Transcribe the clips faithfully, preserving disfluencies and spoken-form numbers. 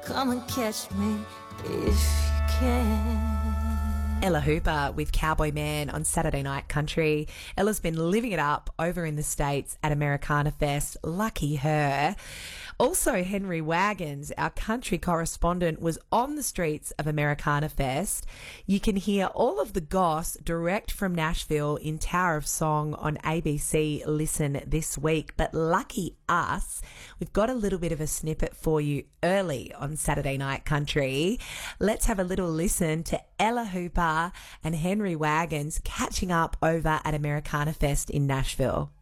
Come and catch me if you can. Ella Hooper with Cowboy Man on Saturday Night Country. Ella's been living it up over in the States at Americana Fest. Lucky her. Also, Henry Wagons, our country correspondent, was on the streets of Americana Fest. You can hear all of the goss direct from Nashville in Tower of Song on A B C Listen this week. But lucky us, we've got a little bit of a snippet for you early on Saturday Night Country. Let's have a little listen to Ella Hooper and Henry Wagons catching up over at Americana Fest in Nashville.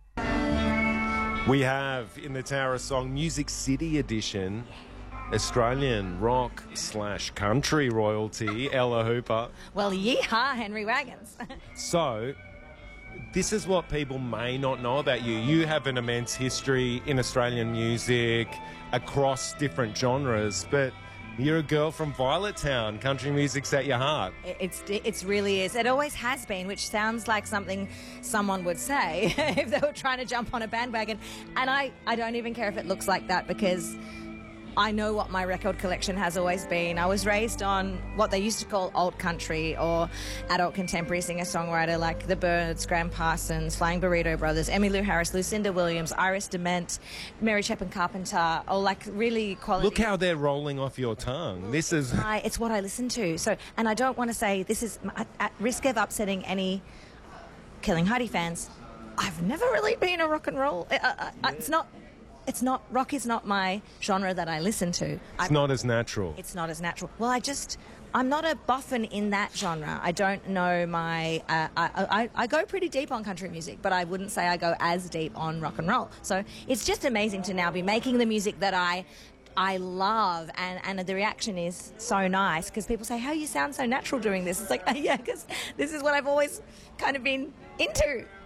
We have in the Tower of Song Music City edition Australian rock slash country royalty, Ella Hooper. Well, yeehaw, Henry Wagons. So, this is what people may not know about you. You have an immense history in Australian music across different genres, but you're a girl from Violet Town. Country music's at your heart. It's it's really is. It always has been, which sounds like something someone would say if they were trying to jump on a bandwagon. And I, I don't even care if it looks like that, because I know what my record collection has always been. I was raised on what they used to call old country or adult contemporary singer-songwriter, like The Byrds, Graham Parsons, Flying Burrito Brothers, Emmylou Harris, Lucinda Williams, Iris DeMent, Mary Chapin Carpenter, or like really quality. Look how they're rolling off your tongue. This is... I, it's what I listen to. So, and I don't want to say this is at, at risk of upsetting any Killing Heidi fans. I've never really been a rock and roll. Uh, uh, uh, it's not... It's not, rock is not my genre that I listen to. It's I'm, not as natural. It's not as natural. Well, I just, I'm not a boffin in that genre. I don't know my, uh, I, I, I go pretty deep on country music, but I wouldn't say I go as deep on rock and roll. So it's just amazing to now be making the music that I I love, and, and the reaction is so nice, because people say, how you sound so natural doing this. It's like, oh, yeah, because this is what I've always kind of been into.